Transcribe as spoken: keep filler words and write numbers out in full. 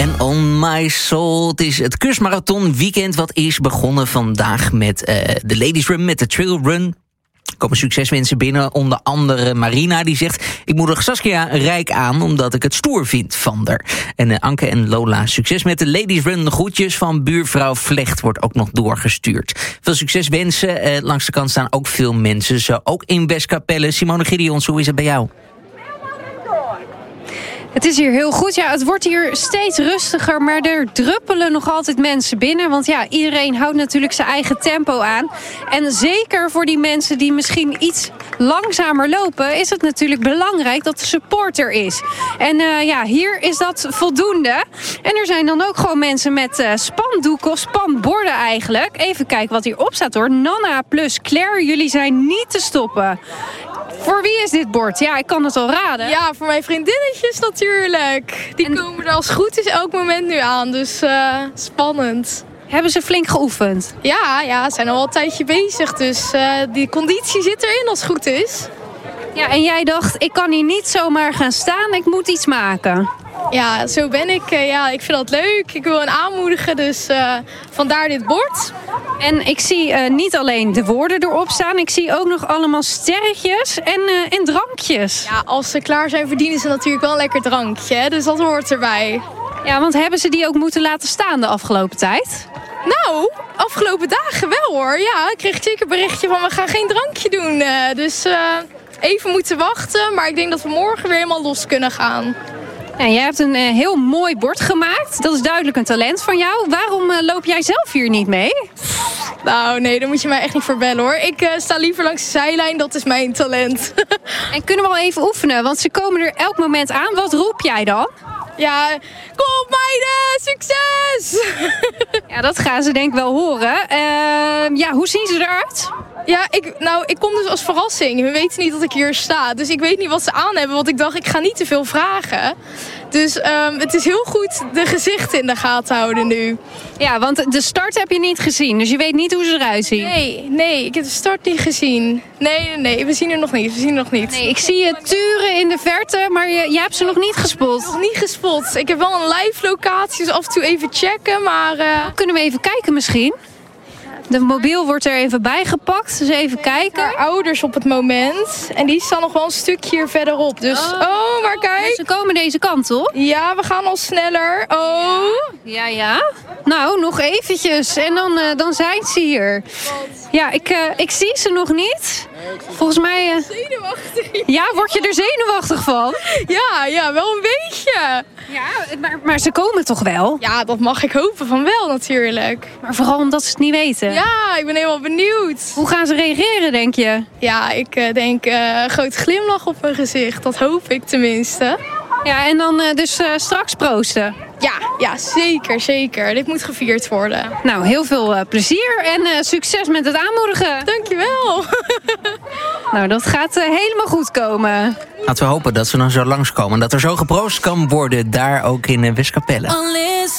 En On My Soul, het is het Kustmarathon weekend wat is begonnen vandaag met uh, de Ladies Run, met de Trail Run. Er komen succeswensen binnen, onder andere Marina die zegt: ik moedig Saskia Rijk aan omdat ik het stoer vind van haar. En uh, Anke en Lola, succes met de Ladies Run. Groetjes van buurvrouw Vlecht wordt ook nog doorgestuurd. Veel succes wensen. Uh, langs de kant staan ook veel mensen, zo ook in Westkapelle. Simone Gideons, hoe is het bij jou? Het is hier heel goed. Ja, het wordt hier steeds rustiger, maar er druppelen nog altijd mensen binnen. Want ja, iedereen houdt natuurlijk zijn eigen tempo aan. En zeker voor die mensen die misschien iets langzamer lopen, is het natuurlijk belangrijk dat de support er is. En uh, ja, hier is dat voldoende. En er zijn dan ook gewoon mensen met uh, spandoeken of spanborden eigenlijk. Even kijken wat hierop staat hoor. Nana plus Claire, jullie zijn niet te stoppen. Voor wie is dit bord? Ja, ik kan het al raden. Ja, voor mijn vriendinnetjes natuurlijk. Die en... komen er als het goed is elk moment nu aan. Dus uh, spannend. Hebben ze flink geoefend? Ja, ja, ze zijn al een tijdje bezig. Dus uh, die conditie zit erin als het goed is. Ja, en jij dacht, ik kan hier niet zomaar gaan staan. Ik moet iets maken. Ja, zo ben ik. Ja, ik vind dat leuk. Ik wil hen aanmoedigen, dus uh, vandaar dit bord. En ik zie uh, niet alleen de woorden erop staan. Ik zie ook nog allemaal sterretjes en, uh, en drankjes. Ja, als ze klaar zijn verdienen ze natuurlijk wel een lekker drankje. Hè? Dus dat hoort erbij. Ja, want hebben ze die ook moeten laten staan de afgelopen tijd? Nou, afgelopen dagen wel hoor. Ja, ik kreeg zeker een berichtje van we gaan geen drankje doen. Uh, dus uh, even moeten wachten. Maar ik denk dat we morgen weer helemaal los kunnen gaan. Ja, jij hebt een uh, heel mooi bord gemaakt. Dat is duidelijk een talent van jou. Waarom uh, loop jij zelf hier niet mee? Nou, nee, daar moet je mij echt niet voor bellen, hoor. Ik uh, sta liever langs de zijlijn, dat is mijn talent. En kunnen we al even oefenen? Want ze komen er elk moment aan. Wat roep jij dan? Ja, kom meiden, succes! Ja, dat gaan ze denk ik wel horen. Uh, ja, hoe zien ze eruit? Ja, ik, nou, ik kom dus als verrassing. We weten niet dat ik hier sta. Dus ik weet niet wat ze aan hebben. Want ik dacht, ik ga niet te veel vragen. Dus um, het is heel goed de gezichten in de gaten houden nu. Ja, want de start heb je niet gezien. Dus je weet niet hoe ze eruit zien. Nee, nee, ik heb de start niet gezien. Nee, nee, nee, we zien er nog niet. We zien er nog niet. Nee, ik zie je turen in de verte, maar je, je hebt ze nog niet gespot. Nog niet gespot. Ik heb wel een live locatie, dus af en toe even checken. Maar uh... kunnen we even kijken misschien? De mobiel wordt er even bijgepakt, dus even kijken. Haar ouders op het moment. En die staan nog wel een stukje hier verderop. Dus, oh, oh maar kijk. Ze komen deze kant, toch? Ja, we gaan al sneller. Oh. Ja, ja. ja. Nou, nog eventjes. En dan, uh, dan zijn ze hier. Ja, ik, uh, ik zie ze nog niet. Volgens mij... Uh... Zenuwachtig. Ja, word je er zenuwachtig van? Ja, ja, wel een beetje. Ja, maar, maar ze komen toch wel? Ja, dat mag ik hopen van wel natuurlijk. Maar vooral omdat ze het niet weten. Ja, ik ben helemaal benieuwd. Hoe gaan ze reageren, denk je? Ja, ik uh, denk uh, een grote glimlach op hun gezicht. Dat hoop ik tenminste. Ja, en dan uh, dus uh, straks proosten. Ja, ja, zeker, zeker. Dit moet gevierd worden. Nou, heel veel uh, plezier en uh, succes met het aanmoedigen. Dankjewel. Nou, dat gaat uh, helemaal goed komen. Laten we hopen dat ze dan zo langskomen. Dat er zo geproost kan worden, daar ook in uh, Westkapelle.